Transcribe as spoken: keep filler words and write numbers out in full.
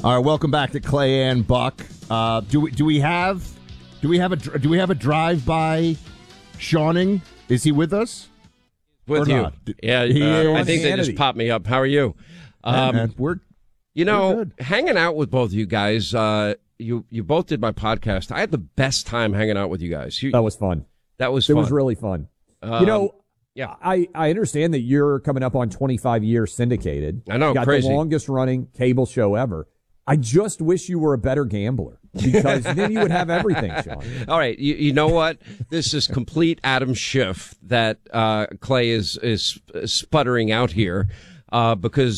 All right, welcome back to Clay and Buck. Uh, do we do we have do we have a do we have a drive by Shawning? Is he with us? With or you? Not? Yeah, uh, I think they just popped me up. How are you? Um, man, we're you know we're good. hanging out with both of you guys. Uh, you you both did my podcast. I had the best time hanging out with you guys. You, that was fun. That was it fun. was really fun. Um, you know. Yeah, I, I understand that you're coming up on twenty-five years syndicated. I know, you got crazy. the longest running cable show ever. I just wish you were a better gambler because then you would have everything, Sean. All right, you, you know what? This is complete Adam Schiff that uh, Clay is is sputtering out here uh, because.